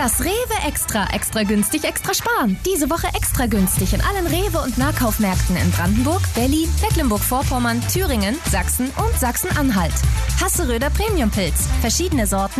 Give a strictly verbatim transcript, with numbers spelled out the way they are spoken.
Das Rewe Extra. Extra günstig, extra sparen. Diese Woche extra günstig in allen Rewe- und Nahkaufmärkten in Brandenburg, Berlin, Mecklenburg-Vorpommern, Thüringen, Sachsen und Sachsen-Anhalt. Hasseröder Premiumpilz. Verschiedene Sorten